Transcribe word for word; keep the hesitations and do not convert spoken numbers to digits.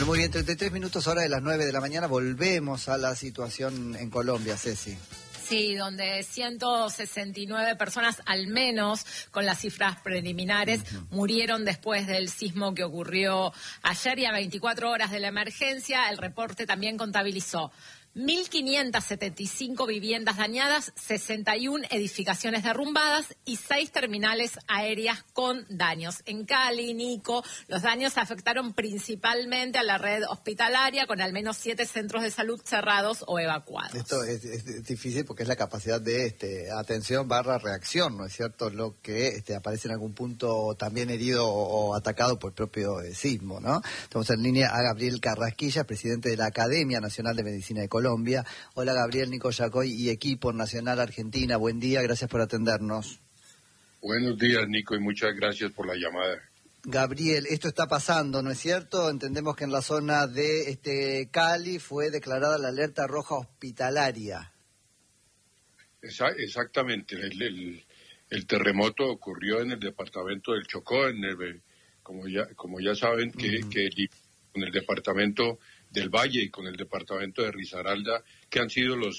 Bueno, muy bien, treinta y tres minutos, hora de las nueve de la mañana, volvemos a la situación en Colombia, Ceci. Sí, donde ciento sesenta y nueve personas, al menos con las cifras preliminares, uh-huh. murieron después del sismo que ocurrió ayer, y a veinticuatro horas de la emergencia. El reporte también contabilizó mil quinientas setenta y cinco viviendas dañadas, sesenta y una edificaciones derrumbadas y seis terminales aéreas con daños. En Cali, Nico, los daños afectaron principalmente a la red hospitalaria, con al menos siete centros de salud cerrados o evacuados. Esto es, es difícil porque es la capacidad de este atención barra reacción, ¿no es cierto? Lo que este, aparece en algún punto también herido o, o atacado por el propio eh, sismo, ¿no? Estamos en línea a Gabriel Carrasquilla, presidente de la Academia Nacional de Medicina de Colombia. Colombia. Hola Gabriel, Nico Yacoy y equipo Nacional Argentina, buen día, gracias por atendernos. Buenos días, Nico, y muchas gracias por la llamada. Gabriel, esto está pasando, ¿no es cierto? Entendemos que en la zona de este Cali fue declarada la alerta roja hospitalaria. Esa, exactamente, el, el, el terremoto ocurrió en el departamento del Chocó, en el, como ya como ya saben, que, uh-huh. que en el departamento del Valle y con el departamento de Risaralda, que han sido los